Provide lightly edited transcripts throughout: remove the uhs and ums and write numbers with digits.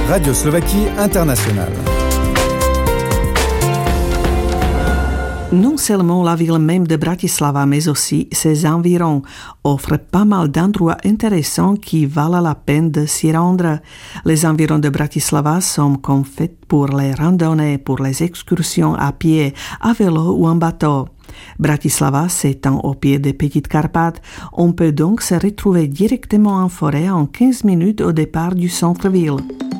Radio Slovaquie Internationale. Non seulement la ville même de Bratislava, mais aussi ses environs offrent pas mal d'endroits intéressants qui valent la peine de s'y rendre. Les environs de Bratislava sont comme faits pour les randonnées, pour les excursions à pied, à vélo ou en bateau. Bratislava s'étend au pied des Petites Carpates. On peut donc se retrouver directement en forêt en 15 minutes au départ du centre-ville.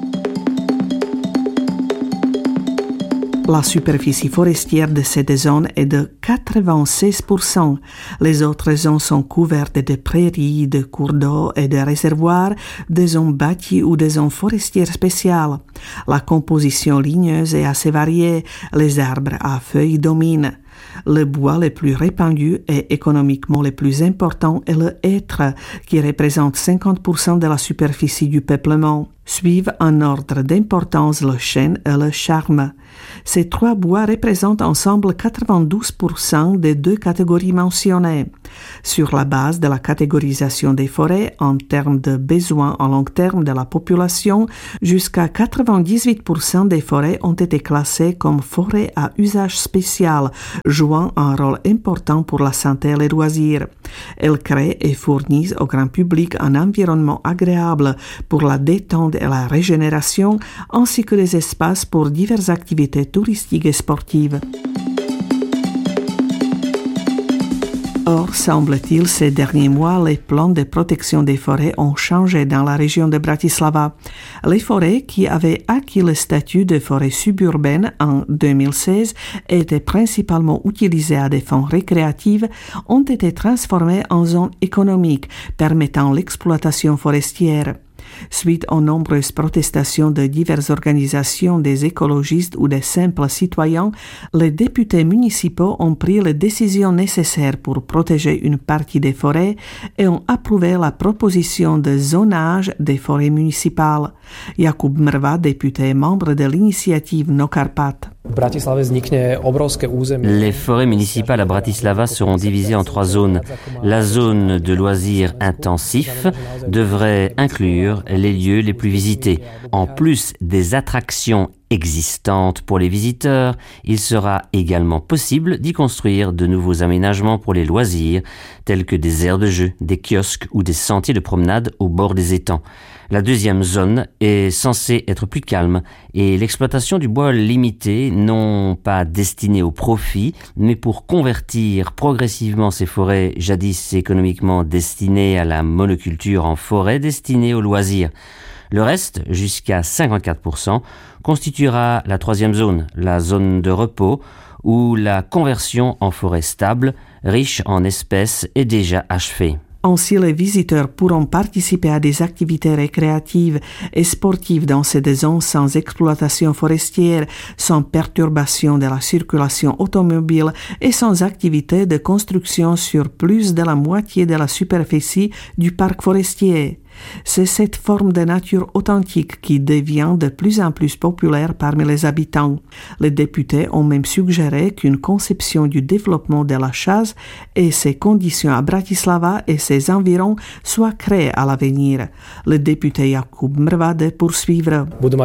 La superficie forestière de cette zone est de 96%. Les autres zones sont couvertes de prairies, de cours d'eau et de réservoirs, de zones bâties ou de zones forestières spéciales. La composition ligneuse est assez variée. Les arbres à feuilles dominent. Le bois le plus répandu et économiquement le plus important est le hêtre, qui représente 50% de la superficie du peuplement. Suivent en ordre d'importance le chêne et le charme. Ces trois bois représentent ensemble 92% des deux catégories mentionnées. Sur la base de la catégorisation des forêts en termes de besoins à long terme de la population, jusqu'à 98% des forêts ont été classées comme forêts à usage spécial, jouant un rôle important pour la santé et les loisirs. Elles créent et fournissent au grand public un environnement agréable pour la détente et la régénération, ainsi que des espaces pour diverses activités touristiques et sportives. Or, semble-t-il, ces derniers mois, les plans de protection des forêts ont changé dans la région de Bratislava. Les forêts qui avaient acquis le statut de forêt suburbaine en 2016 et étaient principalement utilisées à des fins récréatives ont été transformées en zones économiques permettant l'exploitation forestière. Suite aux nombreuses protestations de diverses organisations des écologistes ou des simples citoyens, les députés municipaux ont pris les décisions nécessaires pour protéger une partie des forêts et ont approuvé la proposition de zonage des forêts municipales. Jakub Mrva, député membre de l'initiative No Karpat. Les forêts municipales à Bratislava seront divisées en 3 zones. La zone de loisirs intensifs devrait inclure les lieux les plus visités. En plus des attractions existantes pour les visiteurs, il sera également possible d'y construire de nouveaux aménagements pour les loisirs, tels que des aires de jeu, des kiosques ou des sentiers de promenade au bord des étangs. La deuxième zone est censée être plus calme et l'exploitation du bois limitée, non pas destinée au profit, mais pour convertir progressivement ces forêts jadis économiquement destinées à la monoculture en forêts destinées aux loisirs. Le reste, jusqu'à 54%, constituera la troisième zone, la zone de repos, où la conversion en forêt stable, riche en espèces, est déjà achevée. Ainsi, les visiteurs pourront participer à des activités récréatives et sportives dans ces zones sans exploitation forestière, sans perturbation de la circulation automobile et sans activité de construction sur plus de la moitié de la superficie du parc forestier. C'est cette forme de nature authentique qui devient de plus en plus populaire parmi les habitants. Les députés ont même suggéré qu'une conception du développement de la chasse et ses conditions à Bratislava et ses environs soit créée à l'avenir. Le député Jakub Mrva de poursuivre.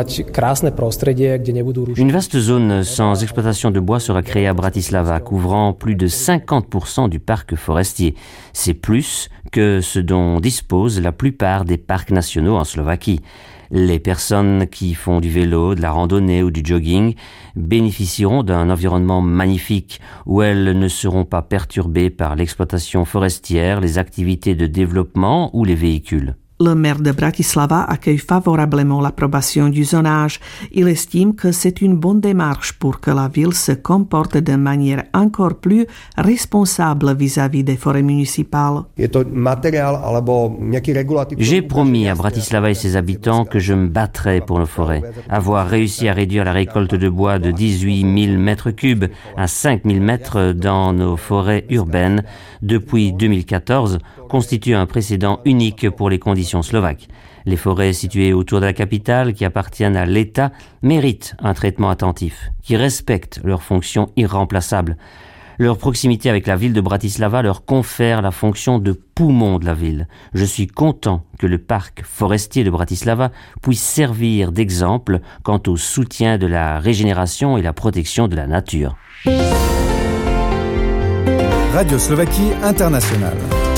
Une vaste zone sans exploitation de bois sera créée à Bratislava, couvrant plus de 50% du parc forestier. C'est plus que ce dont disposent la plupart des parcs nationaux en Slovaquie. Les personnes qui font du vélo, de la randonnée ou du jogging bénéficieront d'un environnement magnifique où elles ne seront pas perturbées par l'exploitation forestière, les activités de développement ou les véhicules. Le maire de Bratislava accueille favorablement l'approbation du zonage. Il estime que c'est une bonne démarche pour que la ville se comporte de manière encore plus responsable vis-à-vis des forêts municipales. J'ai promis à Bratislava et ses habitants que je me battrai pour nos forêts. Avoir réussi à réduire la récolte de bois de 18 000 mètres cubes à 5 000 mètres dans nos forêts urbaines depuis 2014 constitue un précédent unique pour les conditions slovaques. Les forêts situées autour de la capitale, qui appartiennent à l'État, méritent un traitement attentif, qui respecte leurs fonctions irremplaçables. Leur proximité avec la ville de Bratislava leur confère la fonction de poumon de la ville. Je suis content que le parc forestier de Bratislava puisse servir d'exemple quant au soutien de la régénération et la protection de la nature. Radio Slovaquie Internationale.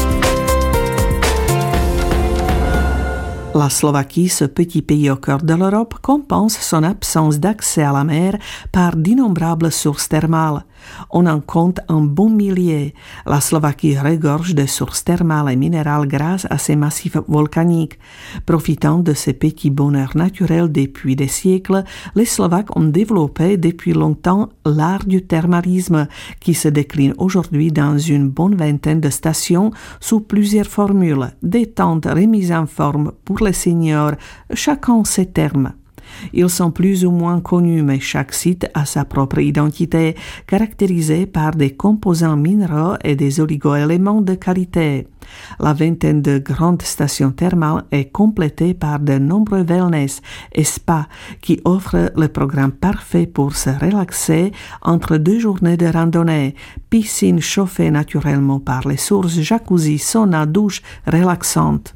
La Slovaquie, ce petit pays au cœur de l'Europe, compense son absence d'accès à la mer par d'innombrables sources thermales. On en compte un bon millier. La Slovaquie regorge de sources thermales et minérales grâce à ses massifs volcaniques. Profitant de ces petits bonheurs naturels depuis des siècles, les Slovaques ont développé depuis longtemps l'art du thermalisme, qui se décline aujourd'hui dans une bonne vingtaine de stations sous plusieurs formules, détente, remise en forme pour les seniors, chacun ses termes. Ils sont plus ou moins connus, mais chaque site a sa propre identité, caractérisée par des composants minéraux et des oligo-éléments de qualité. La vingtaine de grandes stations thermales est complétée par de nombreux wellness et spas qui offrent le programme parfait pour se relaxer entre 2 journées de randonnée. Piscine chauffée naturellement par les sources, jacuzzi, sauna, douche relaxante.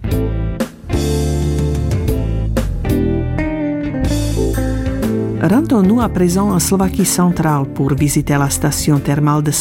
Rendons-nous à présent en Slovaquie centrale pour visiter la station thermale de